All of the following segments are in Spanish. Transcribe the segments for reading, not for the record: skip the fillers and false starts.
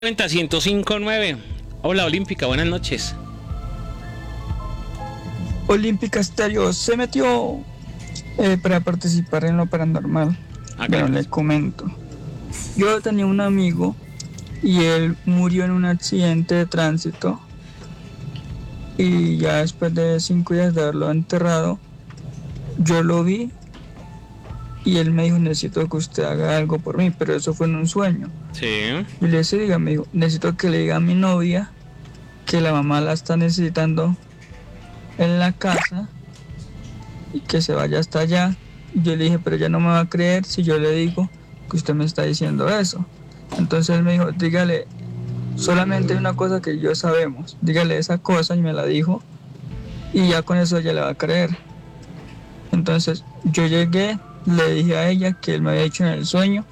105.9. Hola Olímpica, buenas noches. Olímpica Estéreo se metió para participar en lo paranormal. Bueno, le comento. Yo tenía un amigo y él murió en un accidente de tránsito. Y ya después de 5 días de haberlo enterrado, yo lo vi y él me dijo: necesito que usted haga algo por mí, pero eso fue en un sueño. Sí. Y le dije: diga, amigo, necesito que le diga a mi novia que la mamá la está necesitando en la casa y que se vaya hasta allá. Y yo le dije: pero ella no me va a creer si yo le digo que usted me está diciendo eso. Entonces él me dijo: dígale, solamente hay una cosa que yo sabemos, dígale esa cosa, y me la dijo, y ya con eso ella le va a creer. Entonces yo llegué, le dije a ella que él me había dicho en el sueño.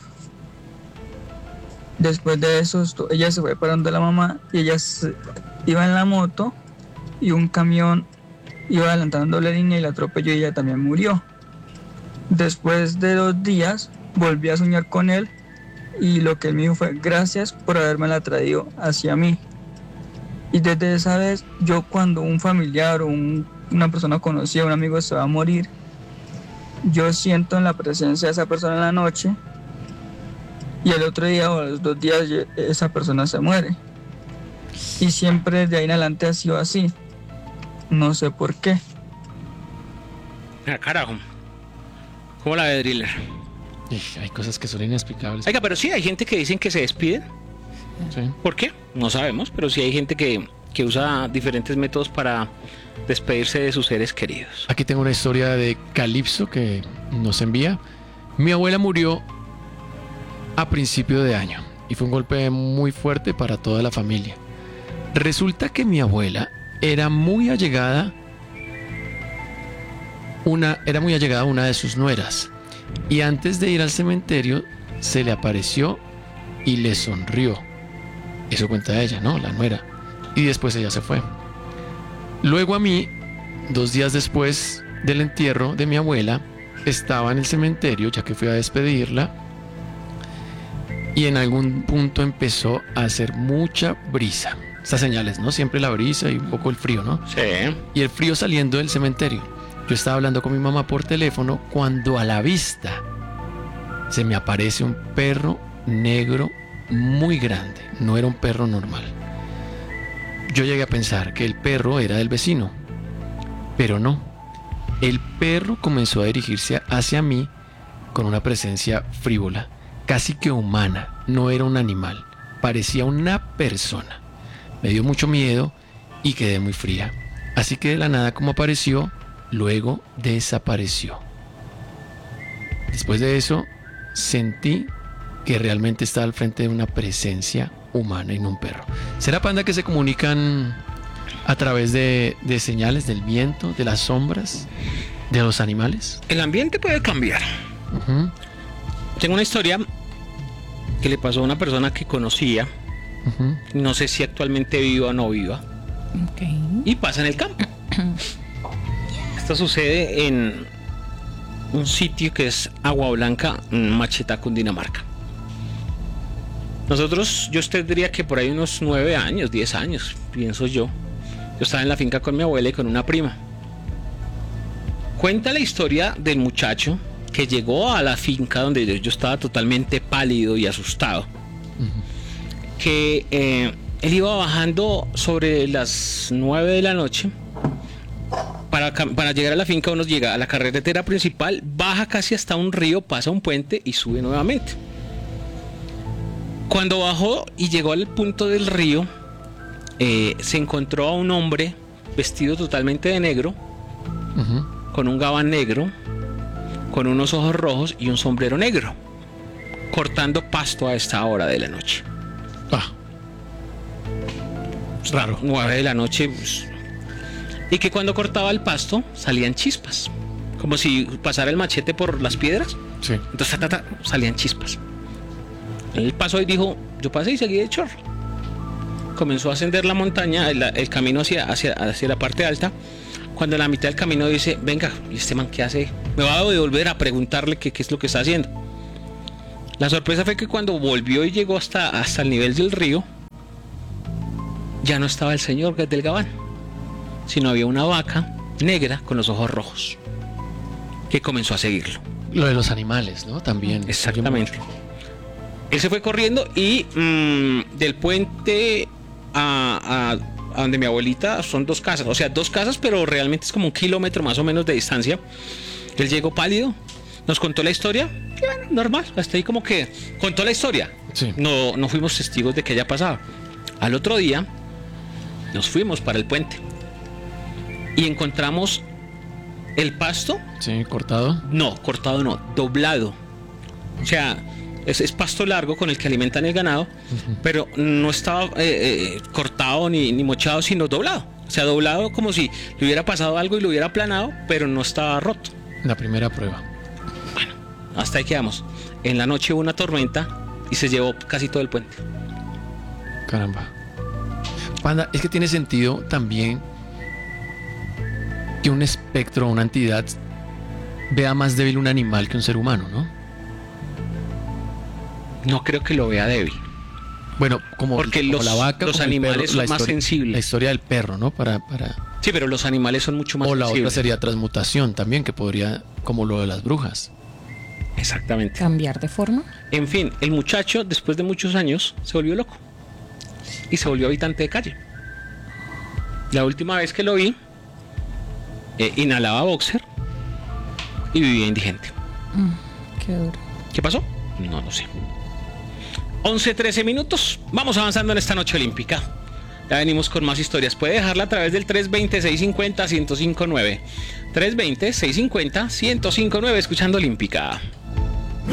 Después de eso ella se fue para donde la mamá y ella iba en la moto y un camión iba adelantando la línea y la atropelló y ella también murió. Después de 2 días volví a soñar con él y lo que él me dijo fue: gracias por habérmela traído hacia mí. Y desde esa vez, yo cuando un familiar o una persona conocida, un amigo, se va a morir, yo siento en la presencia de esa persona en la noche, y el otro día o a los 2 días esa persona se muere. Y siempre de ahí en adelante ha sido así. No sé por qué. Ah, carajo. ¿Cómo la ve, Driller? Hay cosas que son inexplicables. Oiga, pero sí hay gente que dicen que se despiden. Sí. ¿Por qué? No sabemos, pero sí hay gente que usa diferentes métodos para despedirse de sus seres queridos. Aquí tengo una historia de Calipso que nos envía. Mi abuela murió a principio de año y fue un golpe muy fuerte para toda la familia. Resulta que mi abuela era muy allegada a una de sus nueras, y antes de ir al cementerio se le apareció y le sonrió. Eso cuenta ella, ¿no? La nuera. Y después ella se fue. Luego a mí, 2 días después del entierro de mi abuela, estaba en el cementerio, ya que fui a despedirla, y en algún punto empezó a hacer mucha brisa. Estas señales, ¿no? Siempre la brisa y un poco el frío, ¿no? Sí. Y el frío saliendo del cementerio. Yo estaba hablando con mi mamá por teléfono cuando a la vista se me aparece un perro negro muy grande. No era un perro normal. Yo llegué a pensar que el perro era del vecino, pero no. El perro comenzó a dirigirse hacia mí con una presencia frívola, casi que humana. No era un animal, parecía una persona. Me dio mucho miedo y quedé muy fría. Así que de la nada como apareció, luego desapareció. Después de eso, sentí que realmente estaba al frente de una presencia humana y no un perro. ¿Será, Panda, que se comunican a través de señales del viento, de las sombras, de los animales? El ambiente puede cambiar. Uh-huh. Tengo una historia que le pasó a una persona que conocía. Uh-huh. No sé si actualmente viva o no viva. Okay. Y pasa en el campo. Esto sucede en un sitio que es Agua Blanca, Machetá, Cundinamarca. Yo usted diría que por ahí unos 9 años, 10 años, pienso yo. Yo estaba en la finca con mi abuela y con una prima. Cuenta la historia del muchacho que llegó a la finca donde yo estaba totalmente pálido y asustado. Uh-huh. Que él iba bajando sobre las 9 de la noche. Para llegar a la finca uno llega a la carretera principal, baja casi hasta un río, pasa un puente y sube nuevamente. Cuando bajó y llegó al punto del río, se encontró a un hombre vestido totalmente de negro, uh-huh, con un gabán negro, con unos ojos rojos y un sombrero negro, cortando pasto a esta hora de la noche. Raro. 9 de la noche. Y que cuando cortaba el pasto salían chispas, como si pasara el machete por las piedras. Sí. Entonces salían chispas. Él pasó y dijo: yo pasé y seguí de chorro. Comenzó a ascender la montaña, el camino hacia la parte alta. Cuando en la mitad del camino dice: venga, ¿y este man qué hace? Me va a devolver a preguntarle qué es lo que está haciendo. La sorpresa fue que cuando volvió y llegó hasta el nivel del río, ya no estaba el señor del Gabán, sino había una vaca negra con los ojos rojos que comenzó a seguirlo. Lo de los animales, ¿no? También. Exactamente. Él se fue corriendo y del puente a donde mi abuelita son 2 casas, o sea, 2 casas, pero realmente es como 1 kilómetro más o menos de distancia. Él llegó pálido, nos contó la historia, y bueno, normal, hasta ahí como que contó la historia. Sí. No fuimos testigos de que haya pasado. Al otro día nos fuimos para el puente y encontramos el pasto. Sí, cortado. No, cortado no, doblado. O sea, es pasto largo con el que alimentan el ganado, pero no estaba cortado ni mochado, sino doblado. O sea, doblado como si le hubiera pasado algo y lo hubiera aplanado, pero no estaba roto. La primera prueba. Bueno, hasta ahí quedamos. En la noche hubo una tormenta y se llevó casi todo el puente. Caramba. Panda, es que tiene sentido también que un espectro, una entidad, vea más débil un animal que un ser humano, ¿no? No creo que lo vea débil. Bueno, como, porque como la vaca, los como el animales perro, son más sensibles. La historia del perro, ¿no? Sí, pero los animales son mucho más o la sensibles. otra sería transmutación también, que podría, como lo de las brujas. Exactamente. Cambiar de forma. En fin, el muchacho, después de muchos años, se volvió loco. Y se volvió habitante de calle. La última vez que lo vi, inhalaba boxer y vivía indigente. Qué duro. ¿Qué pasó? No lo sé. 11:13 minutos. Vamos avanzando en esta noche olímpica. Ya venimos con más historias. Puede dejarla a través del 320-650-1059. 320-650-1059, escuchando Olímpica.